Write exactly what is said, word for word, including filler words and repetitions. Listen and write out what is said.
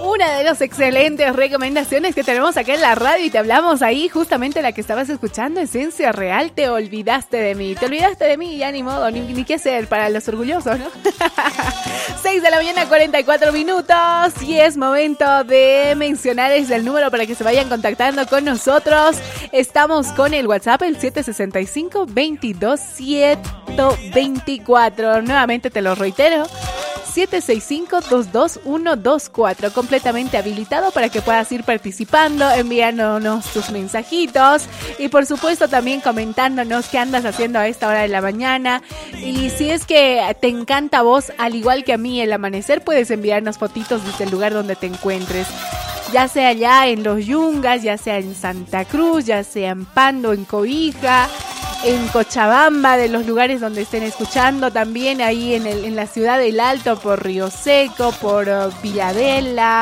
Una de las excelentes recomendaciones que tenemos acá en la radio y te hablamos ahí, justamente la que estabas escuchando, Esencia Real, Te Olvidaste de Mí. Te olvidaste de mí, ya ni modo, ni, ni qué hacer para los orgullosos, ¿no? seis de la mañana, cuarenta y cuatro minutos, y es momento de mencionarles el número para que se vayan contactando con nosotros. Estamos con el WhatsApp, el siete seis cinco, veintidós, ciento veinticuatro. Nuevamente te lo reitero. siete seis cinco, dos dos uno dos cuatro, completamente habilitado para que puedas ir participando, enviándonos tus mensajitos y por supuesto también comentándonos qué andas haciendo a esta hora de la mañana. Y si es que te encanta a vos, al igual que a mí, el amanecer, puedes enviarnos fotitos desde el lugar donde te encuentres. Ya sea allá en Los Yungas, ya sea en Santa Cruz, ya sea en Pando, en Cobija, en Cochabamba, de los lugares donde estén escuchando, también ahí en, el, en la ciudad del Alto, por Río Seco, por uh, Villadela,